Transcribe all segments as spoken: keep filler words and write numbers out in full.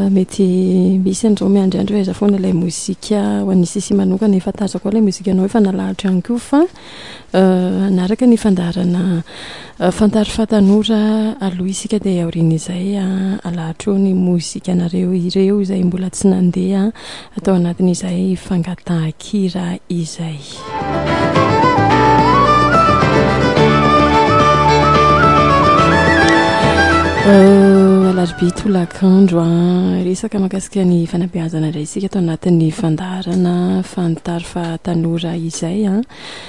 mety misy an'izao miandriandro eza foana ilay mozika ho an'ny sisi manokana efa tazako ilay mozika anao efa nalahatra ihany koa fa anaraka ny fandarana fantary fatanora aloha isika dia aorian'izay alahatra eo ny mozikanareo ireo izay mbola tsy nandeha atao anatin'izay fangatahakira izay. Alarobia tolakandro resaka mahakasika ny fanabeazana indray isika atao anatin'ny fandarana fantary fatanora izay a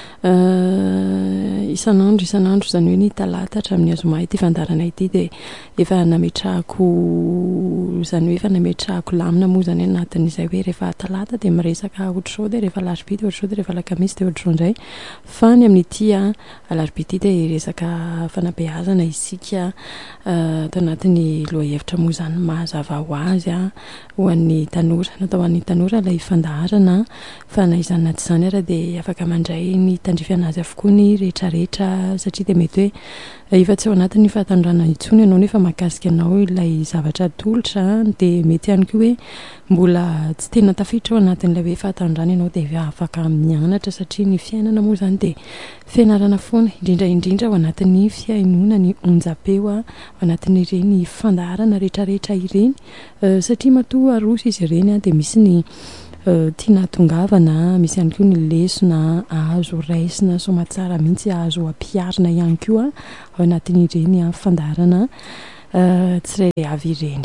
isan'andro isan'andro izany hoe ny talata hatramin'ny azoma ity fandarana ity dia efa nametrahako izany hoe efa nametrahako lamina moa izany anatin'izay hoe rehefa talata dia miresaka ohatr'izao dia rehefa alarobia dia ohatr'izao dia rehefa alakamisy dia ohatr'izao indray fa ny amin'ity a alarobia ity dia resaka fanabeazana isika atao anatin'ny lohahevitra moa izany mazava ho azy a ho an'ny tanora natao an'ny tanora ilay fandarana fa na izany na tsy izany ara dia afaka mandray ny tandrifana azy avokoa ny rehetrarehetra satria dia mety hoe efa tsy ao anatin'ny fahatanorana intsony ianao nefa mahakasika anao ilay zavatra tolotra dia mety ihany koa hoe mbola tsy tena tafiditra ao anatin'ilay hoe fahatanorana ianao dia afaka mianatra satria ny fiainana moa izany dia fianarana foana indrindra indrindra ao anatin'ny fiainona ny onjam-peo ao anatin'ireny fandarana rehetrarehetra ireny satria matoa aroso izy ireny dia misy ny tiana tongavana misy ihany koa ny lesona azo raisina somatsara mihitsy azo ampiarina ihany koa ao anatin'ireny fandarana tsirairay avy ireny.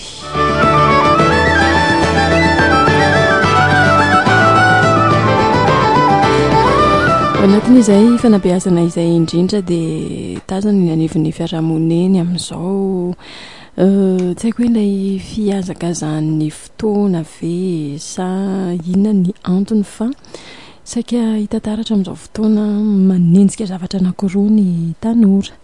Ao anatin'izay fanabeazana izay indrindra dia tazana ny anivon'ny fiarahamoniny amin'izao tsy haiko hoe ilay fihazakazan'ny fotoana ve sa inona ny antony fa saika hitantaratra amin'izao fotoana manenjika zavatra anankiroa ny tanora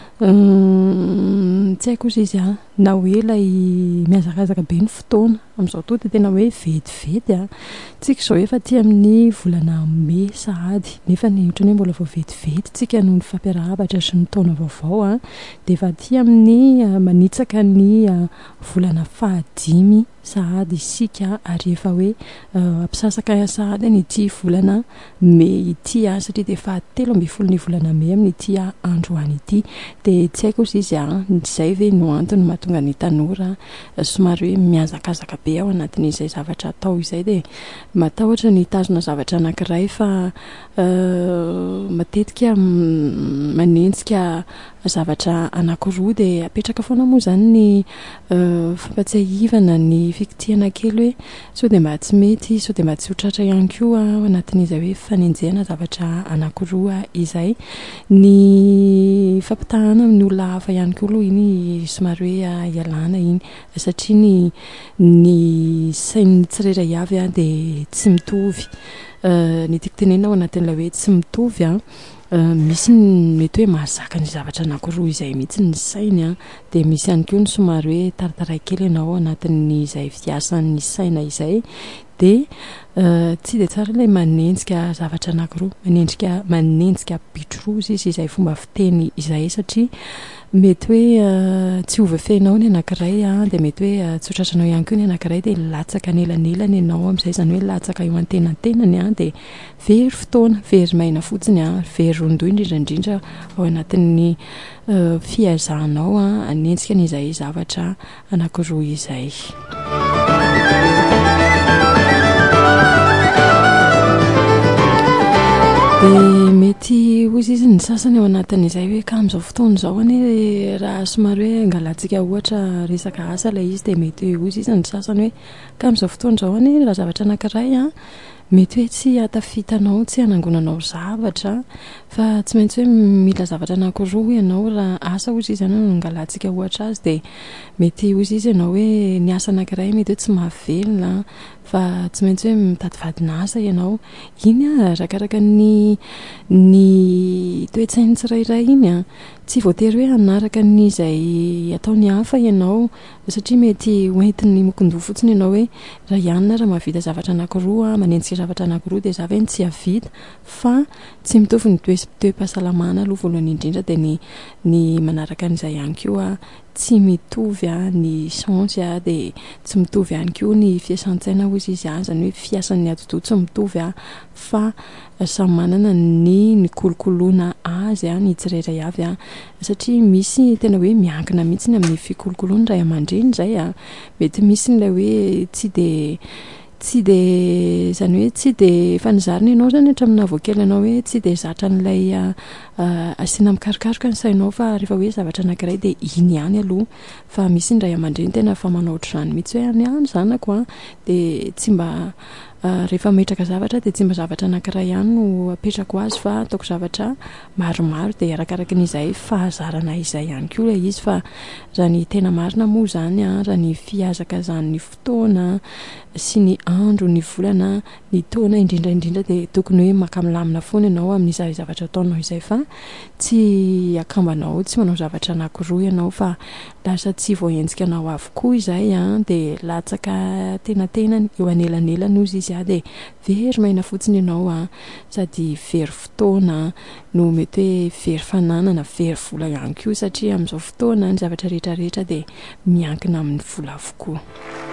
tsy haiko ozy izy a na hoe ilay mihazakazaka be ny fotoana amin'izao to dia tena hoe vetivety a tsika izao efa aty amin'ny volana me sahady nefa ny ohatrany hoe mbola vao vetivety tsika noho ny fampiarahaba-tra sy ny taona vaovao a dia efa aty amin'ny manitsaka ny volana fahadimy sahady isika ary efa hoe ampisasaka sahady any ity volana me ity a satria dia efa telo ambin'ny folo ny volana me amin'ity androany ity dia tsy haiko ozy izy a izay ve no antony mahatonga ny tanora somary hoe mihazakazaka be ao anatin'izay zavatra atao izay dia matahotra ny tazona zavatra anankiray fa matetika manenjika zavatra anankiroa dia apetraka foana moa izany ny fampatsiahivana ny fikitihana kely hoe sao dia mba tsy mety sao dia mba tsy hotratra ihany koa ao anatin'izay hoe fanenjehana zavatra anankiroa izay ny fampitahana amin'ny olona hafa ihany koa aloha iny somary hoe ialana iny satria ny ny sain'ny tsirairay avy a dia tsy mitovy ny tiako tenena ao anatin'ilay hoe tsy mitovy a misy mety hoe mahazaka ny zavatra anankiroa izay mihitsy ny sainy a dia misy ihany koa ny somary hoe tarataray kely ianao ao anatin'ny izay fiasan'ny saina izay dia tsy dia tsara ilay manenjika zavatra anankiroa manenjika manenjika bitroza izy izay fomba fiteny izay satria mety hoe tsy ovefenao ny anankiray a dia mety hoe tsy hotratranao ihany koa ny anankiray dia latsaka nelanelana ianao amin'izay izany hoe latsaka eo an-tenantenany a dia very fotoana very maina fotsiny a very rondoa indrindra indrindra ao anatin'ny fihazahanao a anenjika n'izay zavatra anankiroa izay. Dia mety ozy izy ny sasany ao anatin'izay hoe ka amin'izao fotoana izao anie raha somary hoe angalatsika ohatra resaka asa ilay izy dia mety ozy izy ny sasany hoe ka amin'izao fotoana izao anie raha zavatra anankiray a mety hoe tsy hatafitanao tsy hanangonanao zavatra fa tsy maintsy hoe mila zavatra anankiroa ianao raha asa ozy izy ianao no angalatsika ohatra azy dia mety ozy izy ianao hoe ny asa anankiray mety hoe tsy mahavelona fa tsy maintsy hoe mitady vadina asa ianao iny a rakaraka ny ny toe-tsainy tsirairay iny a tsy voatery hoe hanaraka ny izay ataony hafa ianao satria mety hoentiny mokondoha fotsiny ianao hoe raha ihany na raha mahavita zavatra anankiroa manenjika zavatra anankiroa dia za ve tsy havita fa tsy mitovy ny toe-pahasalamana aloha voalohany indrindra dia ny ny manaraka an'izay ihany koa a tsy mitovy a ny chance a dia tsy mitovy ihany koa ny fiasan-tsaina hozy izy a zany hoe fiasan'ny atidoha tsy mitovy a fa samy manana ny ny kolokoloana azy a ny tsirairay avy a satria misy tena hoe miankina mihitsy amin'ny fikolokoloana ray aman-dreny zay a mety misy n'ilay hoe tsy dia tsy dia zany hoe tsy dia fanizarina ianao zany hatramin'ny havokely ianao hoe tsy dia zatra n'ilay asiana mikarikaroka ny sainao fa rehefa hoe zavatra anankiray dia iny ihany aloha fa misy ny ray aman-dreny tena fa manao ohatr'izany mihitsy hoe any zanako a dia tsy mba rehefa metraka zavatra dia tsy mba zavatra anankiray ihany no apetrako azy fa ataoko zavatra maromaro dia arakaraka n'izay fahazarana izay ihany koa ilay izy fa raha ny tena marina moa zany a raha ny fihazaka zany ny fotoana sy ny andro ny volana ny taona indrindra indrindra dia tokony hoe makamilamina foana ianao amin'izay zavatra ataonao izay fa tsy akambanao tsy manao zavatra anankiroa ianao fa lasa tsy voahenjika anao avokoa izay a dia latsaka tena tena eo anelanelany ozy izy a dia very maina fotsiny ianao a sady very fotoana no mety hoe very fananana very vola ihany koa satria amin'izao fotoana ny zavatra rehetra rehetra dia miankina amin'ny vola avokoa.